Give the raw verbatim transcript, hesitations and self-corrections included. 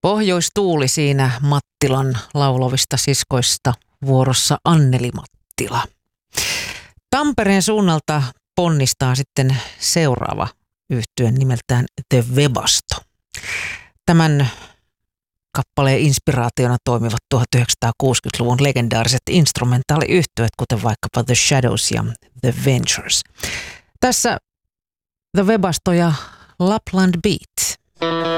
Pohjoistuuli siinä Mattilan laulovista siskoista, vuorossa Anneli Mattila. Tampereen suunnalta ponnistaa sitten seuraava yhtye nimeltään The Webasto. Tämän kappaleen inspiraationa toimivat tuhatyhdeksänsataakuusikymmentäluvun legendaariset instrumentaaliyhtyeet, kuten vaikkapa The Shadows ja The Ventures. Tässä The Webasto ja Lapland Beat.